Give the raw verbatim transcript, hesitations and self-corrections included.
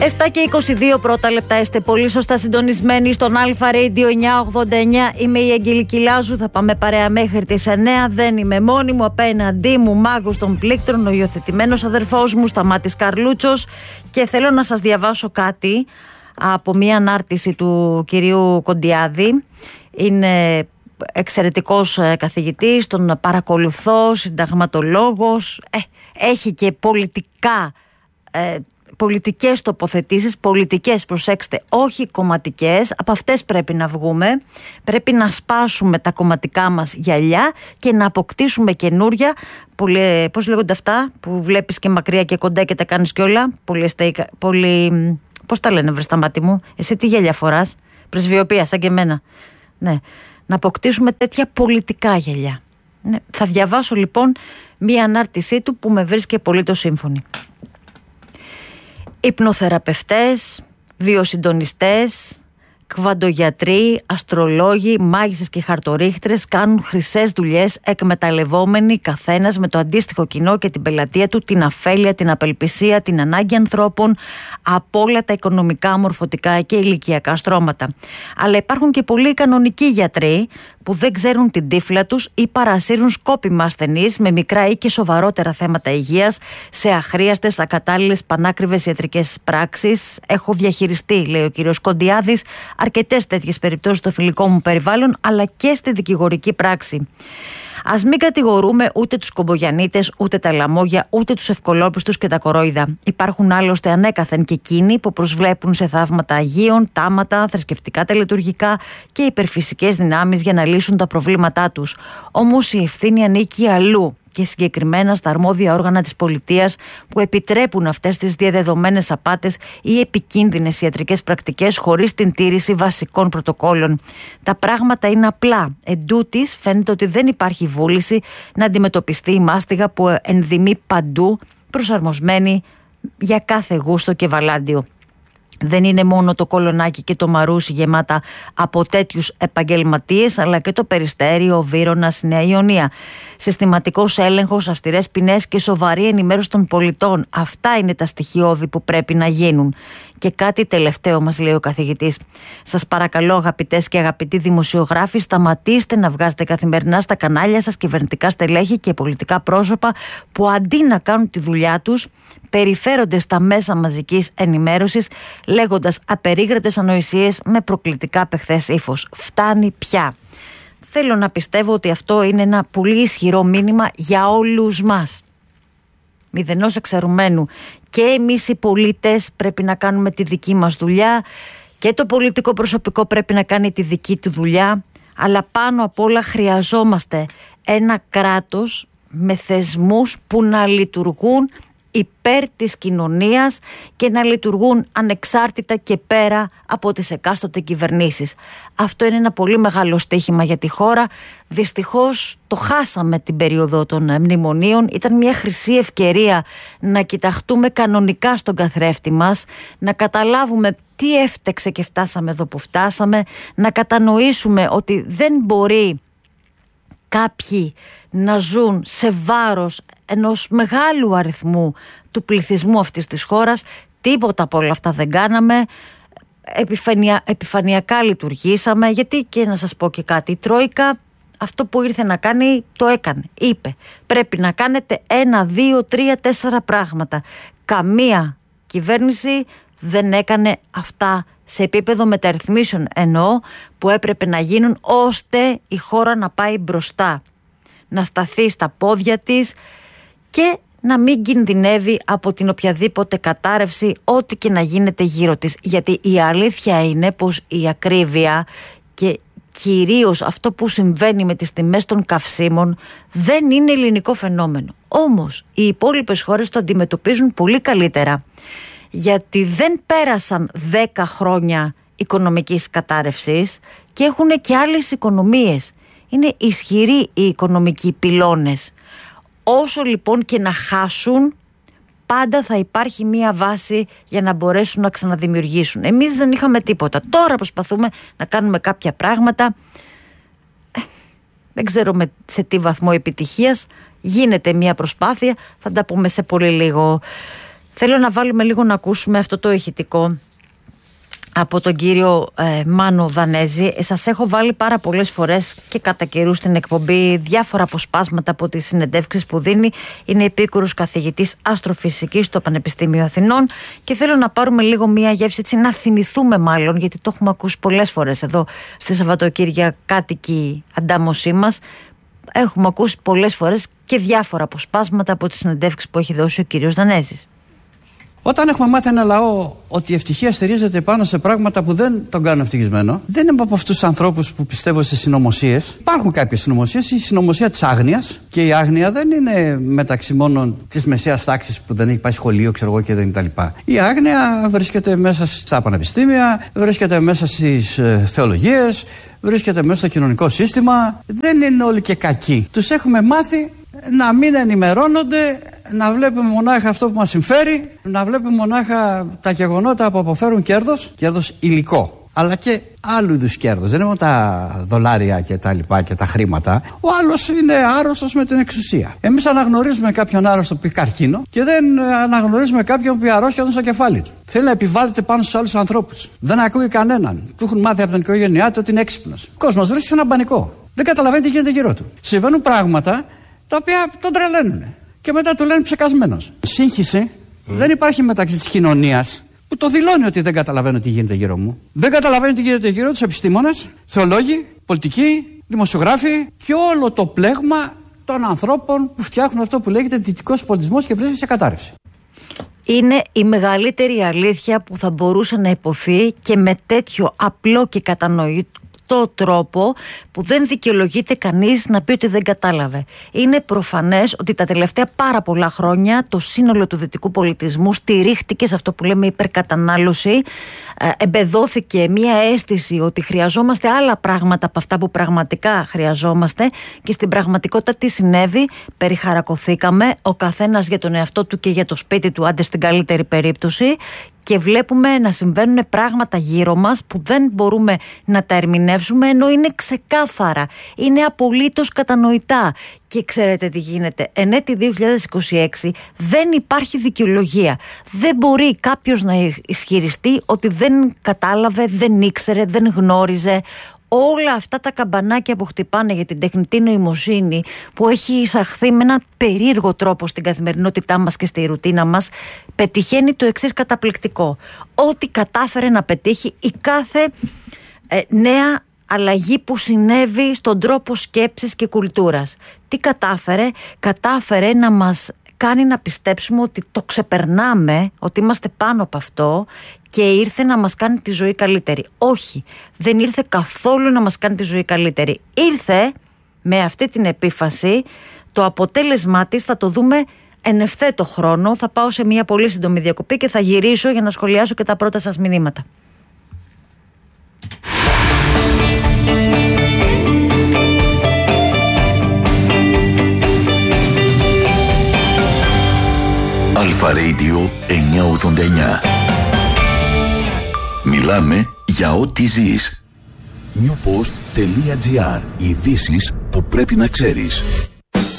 επτά και είκοσι δύο πρώτα λεπτά, είστε πολύ σωστά συντονισμένοι στον Αλφα Radio εννιακόσια ογδόντα εννιά. Είμαι η Αγγελική Λάζου, θα πάμε παρέα μέχρι τις εννιά. Δεν είμαι μόνη μου, απέναντί μου μάγος των πλήκτρων, ο υιοθετημένος αδερφός μου Σταμάτης Καρλούτσος, και θέλω να σας διαβάσω κάτι από μια ανάρτηση του κυρίου Κοντιάδη. Είναι εξαιρετικός καθηγητής, τον παρακολουθώ, συνταγματολόγος, ε, έχει και πολιτικά ε, πολιτικές τοποθετήσεις, πολιτικές, προσέξτε, όχι κομματικές. Από αυτές πρέπει να βγούμε. Πρέπει να σπάσουμε τα κομματικά μας γυαλιά και να αποκτήσουμε καινούρια. Πολύ, πώς λέγονται αυτά που βλέπεις και μακριά και κοντά και τα κάνεις κιόλα. Πολύ, πολύ, πώς τα λένε βρε Σταμάτη μου, εσύ τι γυαλιά φοράς? Πρεσβειοποία, σαν και εμένα. Ναι, να αποκτήσουμε τέτοια πολιτικά γυαλιά. Ναι. Θα διαβάσω λοιπόν μία ανάρτησή του που με βρίσκει πολύ το σύμφωνη. Υπνοθεραπευτές, βιοσυντονιστές, κβαντογιατροί, αστρολόγοι, μάγισσες και χαρτορίχτρες κάνουν χρυσές δουλειές, εκμεταλλευόμενοι καθένας με το αντίστοιχο κοινό και την πελατεία του, την αφέλεια, την απελπισία, την ανάγκη ανθρώπων από όλα τα οικονομικά, μορφωτικά και ηλικιακά στρώματα. Αλλά υπάρχουν και πολλοί κανονικοί γιατροί που δεν ξέρουν την τύφλα τους ή παρασύρουν σκόπιμα ασθενείς με μικρά ή και σοβαρότερα θέματα υγείας σε αχρίαστες, ακατάλληλες, πανάκριβες ιατρικές πράξεις. Έχω διαχειριστεί, λέει ο κύριος Κοντιάδης, αρκετές τέτοιες περιπτώσεις στο φιλικό μου περιβάλλον, αλλά και στη δικηγορική πράξη. Ας μην κατηγορούμε ούτε τους κομπογιανίτες, ούτε τα λαμόγια, ούτε τους ευκολόπιστους και τα κορόιδα. Υπάρχουν άλλωστε ανέκαθεν και εκείνοι που προσβλέπουν σε θαύματα αγίων, τάματα, θρησκευτικά τελετουργικά και υπερφυσικές δυνάμεις για να λύσουν τα προβλήματά τους. Όμως η ευθύνη ανήκει αλλού, και συγκεκριμένα στα αρμόδια όργανα της πολιτείας που επιτρέπουν αυτές τις διαδεδομένες απάτες ή επικίνδυνες ιατρικές πρακτικές χωρίς την τήρηση βασικών πρωτοκόλων. Τα πράγματα είναι απλά. Εντούτοις φαίνεται ότι δεν υπάρχει βούληση να αντιμετωπιστεί η μάστιγα που ενδυμεί παντού, προσαρμοσμένη για κάθε γούστο και βαλάντιο. Δεν είναι μόνο το Κολονάκι και το Μαρούσι γεμάτα από τέτοιους επαγγελματίες, αλλά και το Περιστέριο, ο Βύρωνας, η Νέα Ιωνία. Συστηματικός έλεγχος, αυστηρές ποινές και σοβαρή ενημέρωση των πολιτών. Αυτά είναι τα στοιχειώδη που πρέπει να γίνουν. Και κάτι τελευταίο μας λέει ο καθηγητής. Σας παρακαλώ, αγαπητές και αγαπητοί δημοσιογράφοι, σταματήστε να βγάζετε καθημερινά στα κανάλια σας κυβερνητικά στελέχη και πολιτικά πρόσωπα που αντί να κάνουν τη δουλειά τους περιφέρονται στα μέσα μαζικής ενημέρωσης λέγοντας απερίγραπτες ανοησίες με προκλητικά απεχθές ύφος. Φτάνει πια. Θέλω να πιστεύω ότι αυτό είναι ένα πολύ ισχυρό μήνυμα για όλους μας. Μηδενός εξαιρουμένου. Και εμείς οι πολίτες πρέπει να κάνουμε τη δική μας δουλειά και το πολιτικό προσωπικό πρέπει να κάνει τη δική του δουλειά, αλλά πάνω απ' όλα χρειαζόμαστε ένα κράτος με θεσμούς που να λειτουργούν υπέρ της κοινωνίας και να λειτουργούν ανεξάρτητα και πέρα από τις εκάστοτε κυβερνήσεις. Αυτό είναι ένα πολύ μεγάλο στοίχημα για τη χώρα. Δυστυχώς το χάσαμε την περίοδο των μνημονίων. Ήταν μια χρυσή ευκαιρία να κοιταχτούμε κανονικά στον καθρέφτη μας, να καταλάβουμε τι έφτεξε και φτάσαμε εδώ που φτάσαμε, να κατανοήσουμε ότι δεν μπορεί κάποιοι να ζουν σε βάρος ενός μεγάλου αριθμού του πληθυσμού αυτής της χώρας. Τίποτα από όλα αυτά δεν κάναμε. Επιφανεια, επιφανειακά λειτουργήσαμε, γιατί και να σας πω και κάτι, η Τρόικα αυτό που ήρθε να κάνει το έκανε. Είπε πρέπει να κάνετε ένα, δύο, τρία, τέσσερα πράγματα. Καμία κυβέρνηση δεν έκανε αυτά σε επίπεδο μεταρρυθμίσεων, εννοώ, που έπρεπε να γίνουν ώστε η χώρα να πάει μπροστά, να σταθεί στα πόδια της και να μην κινδυνεύει από την οποιαδήποτε κατάρρευση, ό,τι και να γίνεται γύρω της. Γιατί η αλήθεια είναι πως η ακρίβεια και κυρίως αυτό που συμβαίνει με τις τιμές των καυσίμων δεν είναι ελληνικό φαινόμενο. Όμως οι υπόλοιπες χώρες το αντιμετωπίζουν πολύ καλύτερα, γιατί δεν πέρασαν δέκα χρόνια οικονομικής κατάρρευσης και έχουν και άλλες οικονομίες. Είναι ισχυροί οι οικονομικοί πυλώνες. Όσο λοιπόν και να χάσουν, πάντα θα υπάρχει μία βάση για να μπορέσουν να ξαναδημιουργήσουν. Εμείς δεν είχαμε τίποτα. Τώρα προσπαθούμε να κάνουμε κάποια πράγματα. Ε, δεν ξέρω με, σε τι βαθμό επιτυχίας. Γίνεται μία προσπάθεια. Θα τα πούμε σε πολύ λίγο. Θέλω να βάλουμε λίγο να ακούσουμε αυτό το ηχητικό από τον κύριο ε, Μάνο Δανέζη. Σας έχω βάλει πάρα πολλές φορές και κατά καιρούς στην εκπομπή διάφορα αποσπάσματα από τις συνεντεύξεις που δίνει. Είναι επίκουρος καθηγητής αστροφυσικής στο Πανεπιστήμιο Αθηνών και θέλω να πάρουμε λίγο μία γεύση, έτσι, να θυμηθούμε μάλλον, γιατί το έχουμε ακούσει πολλές φορές εδώ στη Σαββατοκύριακάτικη αντάμωσή μας. Έχουμε ακούσει πολλές φορές και διάφορα αποσπάσματα από τις συνεντεύξεις που έχει δώσει ο κύριος Δανέζης. Όταν έχουμε μάθει ένα λαό ότι η ευτυχία στηρίζεται πάνω σε πράγματα που δεν τον κάνουν ευτυχισμένο, δεν είμαι από αυτούς τους ανθρώπους που πιστεύω σε συνωμοσίες. Υπάρχουν κάποιες συνωμοσίες, η συνωμοσία της άγνοιας, και η άγνοια δεν είναι μεταξύ μόνο της μεσαίας τάξης που δεν έχει πάει σχολείο, ξέρω εγώ, και δεν κτλ. Η άγνοια βρίσκεται μέσα στα πανεπιστήμια, βρίσκεται μέσα στις ε, θεολογίες, βρίσκεται μέσα στο κοινωνικό σύστημα. Δεν είναι όλοι και κακοί. Τους έχουμε μάθει να μην ενημερώνονται, να βλέπουμε μονάχα αυτό που μας συμφέρει, να βλέπουμε μονάχα τα γεγονότα που αποφέρουν κέρδος, κέρδος υλικό, αλλά και άλλου είδους κέρδος. Δεν είναι μόνο τα δολάρια και τα λοιπά και τα χρήματα. Ο άλλος είναι άρρωστος με την εξουσία. Εμείς αναγνωρίζουμε κάποιον άρρωστο που έχει καρκίνο και δεν αναγνωρίζουμε κάποιον που έχει αρρώστια στο κεφάλι του. Θέλει να επιβάλλεται πάνω στους άλλους ανθρώπους. Δεν ακούει κανέναν. Του έχουν μάθει από την οικογένειά του ότι είναι έξυπνος. Ο κόσμος βρίσκεται σε ένα πανικό. Δεν καταλαβαίνει τι γίνεται γύρω του. Συμβαίνουν πράγματα τα οποία τον τρελαίνουν. Και μετά το λένε ψεκασμένος. Σύγχυση mm. δεν υπάρχει μεταξύ της κοινωνίας που το δηλώνει ότι δεν καταλαβαίνω τι γίνεται γύρω μου. Δεν καταλαβαίνω τι γίνεται γύρω τους επιστήμονες, θεολόγοι, πολιτικοί, δημοσιογράφοι και όλο το πλέγμα των ανθρώπων που φτιάχνουν αυτό που λέγεται δυτικός πολιτισμός και βρίσκεται σε κατάρρευση. Είναι η μεγαλύτερη αλήθεια που θα μπορούσε να υποθεί και με τέτοιο απλό και κατανοητό τρόπο που δεν δικαιολογείται κανείς να πει ότι δεν κατάλαβε. Είναι προφανές ότι τα τελευταία πάρα πολλά χρόνια το σύνολο του δυτικού πολιτισμού στηρίχτηκε σε αυτό που λέμε υπερκατανάλωση, ε, εμπεδώθηκε μια αίσθηση ότι χρειαζόμαστε άλλα πράγματα από αυτά που πραγματικά χρειαζόμαστε και στην πραγματικότητα τι συνέβη? Περιχαρακωθήκαμε, ο καθένας για τον εαυτό του και για το σπίτι του, άντε στην καλύτερη περίπτωση, και βλέπουμε να συμβαίνουν πράγματα γύρω μας που δεν μπορούμε να τα ερμηνεύσουμε, ενώ είναι ξεκάθαρα, είναι απολύτως κατανοητά. Και ξέρετε τι γίνεται? Εν έτη δύο χιλιάδες είκοσι έξι δεν υπάρχει δικαιολογία. Δεν μπορεί κάποιος να ισχυριστεί ότι δεν κατάλαβε, δεν ήξερε, δεν γνώριζε. Όλα αυτά τα καμπανάκια που χτυπάνε για την τεχνητή νοημοσύνη, που έχει εισαχθεί με έναν περίεργο τρόπο στην καθημερινότητά μας και στη ρουτίνα μας, πετυχαίνει το εξής καταπληκτικό. Ό,τι κατάφερε να πετύχει η κάθε ε, νέα αλλαγή που συνέβη στον τρόπο σκέψης και κουλτούρας. Τι κατάφερε? Κατάφερε να μας κάνει να πιστέψουμε ότι το ξεπερνάμε, ότι είμαστε πάνω από αυτό και ήρθε να μας κάνει τη ζωή καλύτερη. Όχι, δεν ήρθε καθόλου να μας κάνει τη ζωή καλύτερη. Ήρθε με αυτή την επίφαση, το αποτέλεσμά της θα το δούμε εν ευθέτω χρόνο. Θα πάω σε μια πολύ σύντομη διακοπή και θα γυρίσω για να σχολιάσω και τα πρώτα σας μηνύματα. Αλφα Radio εννιακόσια ογδόντα εννιά. Μιλάμε για ό,τι ζεις. newpost.gr. Ειδήσεις που πρέπει να ξέρεις.